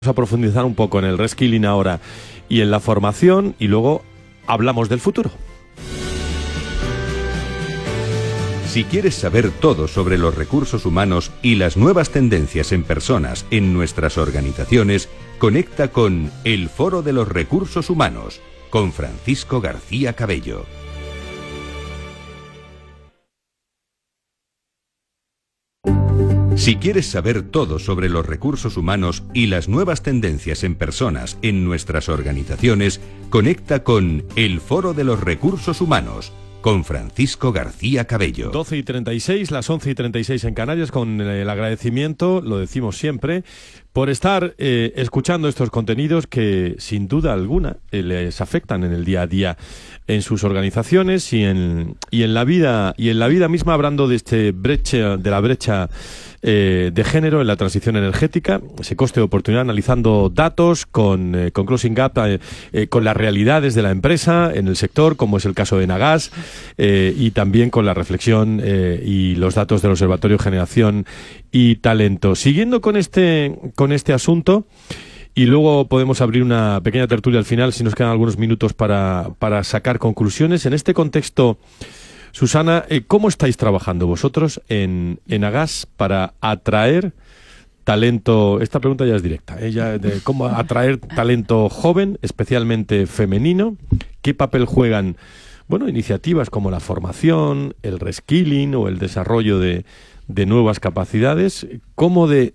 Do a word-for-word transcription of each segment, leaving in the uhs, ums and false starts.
a profundizar un poco en el reskilling ahora y en la formación, y luego hablamos del futuro. Si quieres saber todo sobre los recursos humanos y las nuevas tendencias en personas en nuestras organizaciones, conecta con El Foro de los Recursos Humanos con Francisco García Cabello. Si quieres saber todo sobre los recursos humanos y las nuevas tendencias en personas en nuestras organizaciones, conecta con El Foro de los Recursos Humanos con Francisco García Cabello. doce y treinta y seis, las once y treinta y seis en Canarias, con el agradecimiento, lo decimos siempre, por estar eh, escuchando estos contenidos que sin duda alguna eh, les afectan en el día a día en sus organizaciones y en, y en la vida y en la vida misma, hablando de este brecha, de la brecha eh, de género en la transición energética, ese coste de oportunidad, analizando datos con, eh, con Closing Gap, eh, eh, con las realidades de la empresa en el sector, como es el caso de Enagas, eh, y también con la reflexión eh, y los datos del Observatorio Generación y Talento. Siguiendo con este con este asunto, y luego podemos abrir una pequeña tertulia al final si nos quedan algunos minutos para, para sacar conclusiones. En este contexto, Susana, eh, ¿cómo estáis trabajando vosotros en, en Agas para atraer talento? Esta pregunta ya es directa, ¿eh? Ya de cómo atraer talento joven, especialmente femenino. ¿Qué papel juegan, bueno, iniciativas como la formación, el reskilling o el desarrollo de, de nuevas capacidades? ¿Cómo de,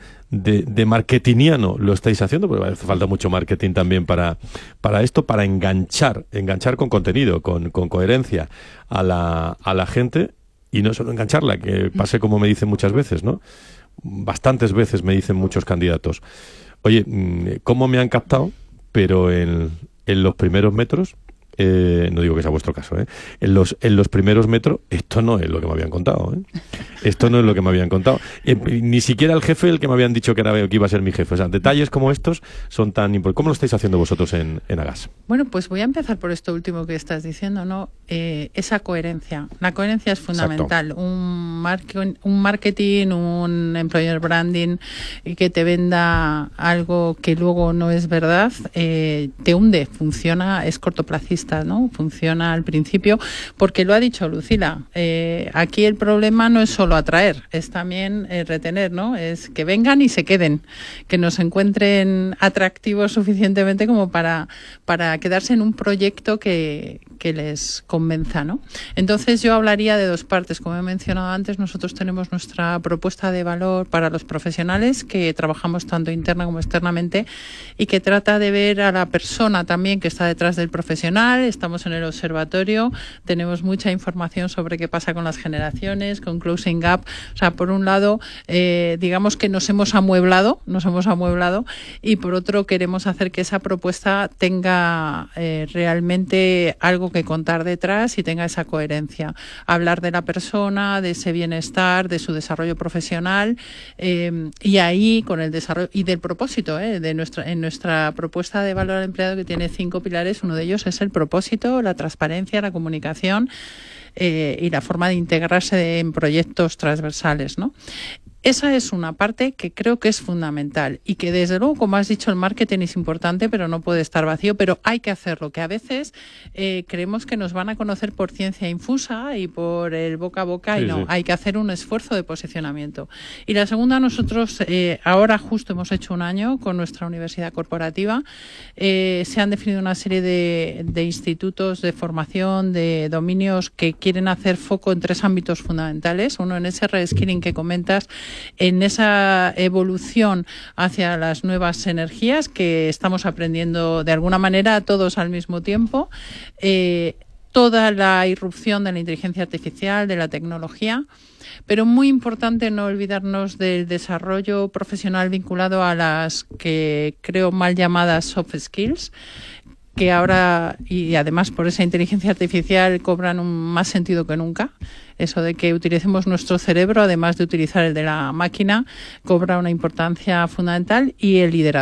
de, de marketingiano lo estáis haciendo? Porque hace falta mucho marketing también para, para esto, para enganchar, enganchar con contenido, con, con coherencia a la, a la gente, y no solo engancharla, que pase como me dicen muchas veces, ¿no? Bastantes veces me dicen muchos candidatos: oye, ¿cómo me han captado? Pero en, en los primeros metros, Eh, no digo que sea vuestro caso, ¿eh? En los, en los primeros metros, esto no es lo que me habían contado, ¿eh? Esto no es lo que me habían contado. Eh, ni siquiera el jefe, el que me habían dicho que, era, que iba a ser mi jefe. O sea, detalles como estos son tan importantes. ¿Cómo lo estáis haciendo vosotros en, en Agas? Bueno, pues voy a empezar por esto último que estás diciendo, ¿no? Eh, esa coherencia. La coherencia es fundamental. Un, marque, un marketing, un employer branding que te venda algo que luego no es verdad, eh, te hunde. Funciona, es cortoplacista, ¿no? Funciona al principio, porque lo ha dicho Lucila, eh, aquí el problema no es solo atraer, es también eh, retener, ¿no? Es que vengan y se queden, que nos encuentren atractivos suficientemente como para, para quedarse en un proyecto que, que les convenza, ¿no? Entonces yo hablaría de dos partes. Como he mencionado antes, nosotros tenemos nuestra propuesta de valor para los profesionales, que trabajamos tanto interna como externamente, y que trata de ver a la persona también que está detrás del profesional. Estamos en el observatorio, tenemos mucha información sobre qué pasa con las generaciones, con Closing Gap. O sea, por un lado, eh, digamos que nos hemos amueblado, nos hemos amueblado, y por otro queremos hacer que esa propuesta tenga eh, realmente algo que contar detrás y tenga esa coherencia. Hablar de la persona, de ese bienestar, de su desarrollo profesional, eh, y ahí con el desarrollo y del propósito, eh, de nuestra en nuestra propuesta de valor al empleado, que tiene cinco pilares. Uno de ellos es el propósito, la transparencia, la comunicación eh, y la forma de integrarse en proyectos transversales, ¿no? Esa es una parte que creo que es fundamental y que, desde luego, como has dicho, el marketing es importante, pero no puede estar vacío, pero hay que hacerlo, que a veces eh, creemos que nos van a conocer por ciencia infusa y por el boca a boca, sí, y no, sí. Hay que hacer un esfuerzo de posicionamiento. Y la segunda, nosotros eh, ahora justo hemos hecho un año con nuestra universidad corporativa, eh, se han definido una serie de, de institutos de formación, de dominios que quieren hacer foco en tres ámbitos fundamentales. Uno, en ese reskilling que comentas, en esa evolución hacia las nuevas energías que estamos aprendiendo de alguna manera todos al mismo tiempo, eh, toda la irrupción de la inteligencia artificial, de la tecnología, pero muy importante no olvidarnos del desarrollo profesional vinculado a las que creo mal llamadas soft skills, que ahora, y además por esa inteligencia artificial, cobran un más sentido que nunca. Eso de que utilicemos nuestro cerebro, además de utilizar el de la máquina, cobra una importancia fundamental. Y el liderazgo,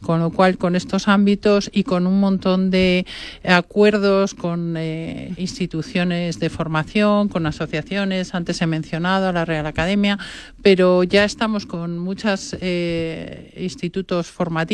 Con lo cual, con estos ámbitos y con un montón de acuerdos con eh, instituciones de formación, con asociaciones, antes he mencionado a la Real Academia, pero ya estamos con muchos eh, institutos formativos